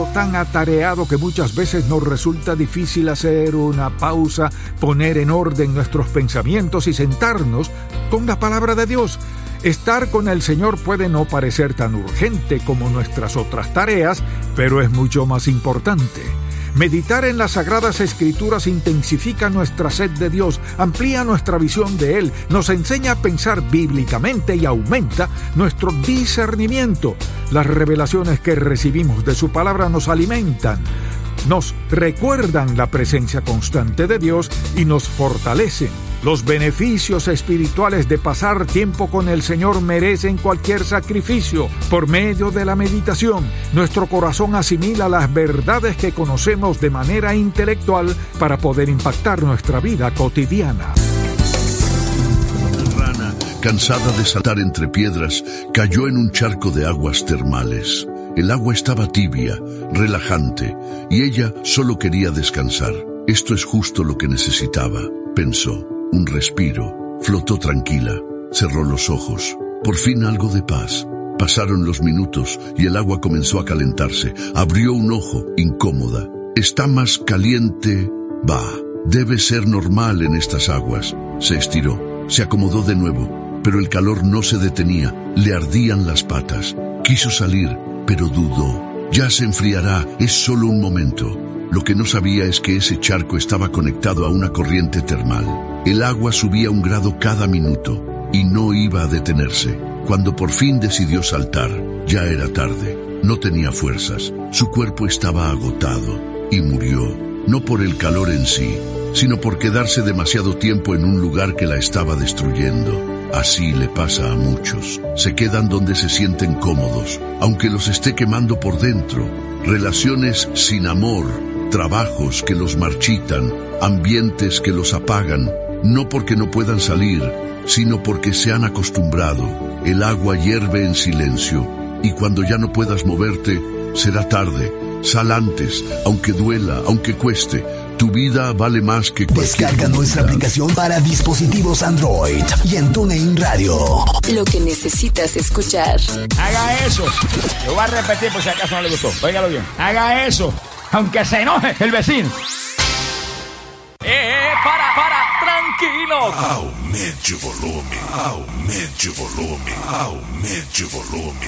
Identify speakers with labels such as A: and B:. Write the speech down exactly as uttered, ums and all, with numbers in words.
A: tan atareado que muchas veces nos resulta difícil hacer una pausa, poner en orden nuestros pensamientos y sentarnos con la palabra de Dios. Estar con el Señor puede no parecer tan urgente como nuestras otras tareas, pero es mucho más importante. Meditar en las Sagradas Escrituras intensifica nuestra sed de Dios, amplía nuestra visión de Él, nos enseña a pensar bíblicamente y aumenta nuestro discernimiento. Las revelaciones que recibimos de su palabra nos alimentan, nos recuerdan la presencia constante de Dios y nos fortalecen. Los beneficios espirituales de pasar tiempo con el Señor merecen cualquier sacrificio. Por medio de la meditación, nuestro corazón asimila las verdades que conocemos de manera intelectual para poder impactar nuestra vida cotidiana.
B: La rana, cansada de saltar entre piedras, cayó en un charco de aguas termales. El agua estaba tibia, relajante, y ella solo quería descansar. Esto es justo lo que necesitaba, pensó. Un respiro. Flotó tranquila. Cerró los ojos. Por fin algo de paz. Pasaron los minutos y el agua comenzó a calentarse. Abrió un ojo, incómoda. ¿Está más caliente? Bah, debe ser normal en estas aguas. Se estiró. Se acomodó de nuevo, pero el calor no se detenía. Le ardían las patas. Quiso salir, pero dudó. Ya se enfriará. Es solo un momento. Lo que no sabía es que ese charco estaba conectado a una corriente termal. El agua subía un grado cada minuto y no iba a detenerse. Cuando por fin decidió saltar, ya era tarde. No tenía fuerzas. Su cuerpo estaba agotado y murió, no por el calor en sí, sino por quedarse demasiado tiempo en un lugar que la estaba destruyendo. Así le pasa a muchos. Se quedan donde se sienten cómodos, aunque los esté quemando por dentro. Relaciones sin amor, trabajos que los marchitan, ambientes que los apagan, no porque no puedan salir, sino porque se han acostumbrado. El agua hierve en silencio, y cuando ya no puedas moverte, será tarde. Sal antes, aunque duela, aunque cueste. Tu vida vale más que cualquier
C: Descarga nuestra aplicación para dispositivos Android y en TuneIn Radio.
D: Lo que necesitas escuchar.
E: Haga eso. Lo voy a repetir por si acaso no le gustó. Óigalo bien. Haga eso, aunque se enoje el vecino. Eh, para, para, tranquilos.
F: Aumente o volume, aumente o volume, aumente o volume.